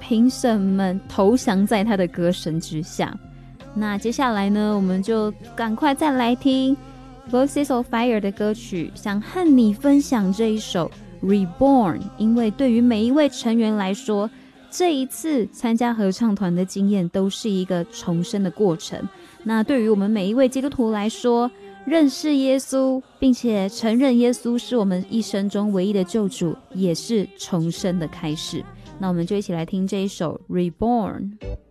评审们投降在他的歌声之下。那接下来呢，我们就赶快再来听 Voices of Fire 的歌曲，想和你分享这一首 Reborn， 因为对于每一位成员来说，这一次参加合唱团的经验都是一个重生的过程。那对于我们每一位基督徒来说，认识耶稣并且承认耶稣是我们一生中唯一的救主，也是重生的开始。那我们就一起来听这一首 Reborn。